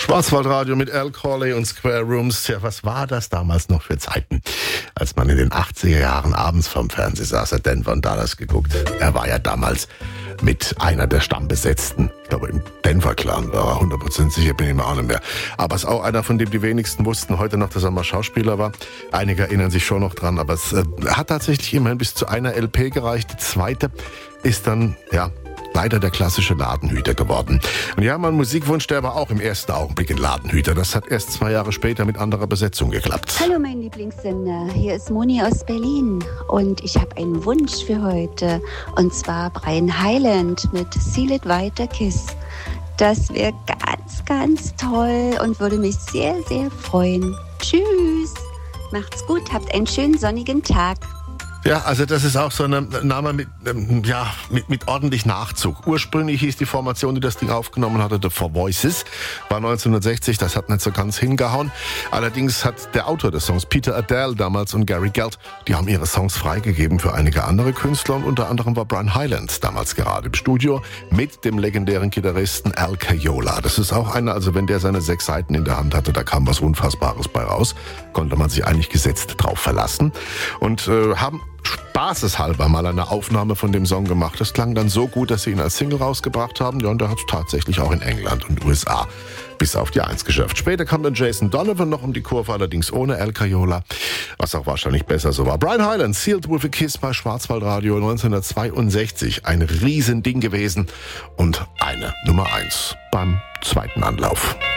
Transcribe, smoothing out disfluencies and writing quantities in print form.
Schwarzwaldradio mit Al Corley und Square Rooms. Ja, was war das damals noch für Zeiten, als man in den 80er Jahren abends vorm Fernsehen saß, hat Denver und Dallas geguckt. Er war ja damals mit einer der Stammbesetzten. Ich glaube, im Denver-Clan war er 100% sicher, bin ich mir auch nicht mehr. Aber es ist auch einer, von dem die wenigsten wussten heute noch, dass er mal Schauspieler war. Einige erinnern sich schon noch dran, aber es hat tatsächlich immerhin bis zu einer LP gereicht. Die zweite ist dann, leider der klassische Ladenhüter geworden. Und ja, mein Musikwunsch, der war auch im ersten Augenblick ein Ladenhüter. Das hat erst 2 Jahre später mit anderer Besetzung geklappt. Hallo mein Lieblingssender, hier ist Moni aus Berlin und ich habe einen Wunsch für heute und zwar Brian Hyland mit Seal It Weiter Kiss. Das wäre ganz, ganz toll und würde mich sehr, sehr freuen. Tschüss, macht's gut, habt einen schönen sonnigen Tag. Ja, also das ist auch so ein Name mit ordentlich Nachzug. Ursprünglich hieß die Formation, die das Ding aufgenommen hatte, The Four Voices. War 1960, das hat nicht so ganz hingehauen. Allerdings hat der Autor des Songs, Peter Adele damals und Gary Gelt, die haben ihre Songs freigegeben für einige andere Künstler und unter anderem war Brian Hyland damals gerade im Studio mit dem legendären Gitarristen Al Caiola. Das ist auch einer, also wenn der seine 6 Saiten in der Hand hatte, da kam was Unfassbares bei raus. Konnte man sich eigentlich gesetzt drauf verlassen und haben spaßeshalber mal eine Aufnahme von dem Song gemacht. Das klang dann so gut, dass sie ihn als Single rausgebracht haben. Ja, und der hat es tatsächlich auch in England und USA bis auf die 1 geschafft. Später kam dann Jason Donovan noch um die Kurve, allerdings ohne Al Caiola, was auch wahrscheinlich besser so war. Brian Hyland, Sealed with a Kiss bei Schwarzwaldradio 1962. Ein Riesending gewesen und eine Nummer 1 beim zweiten Anlauf.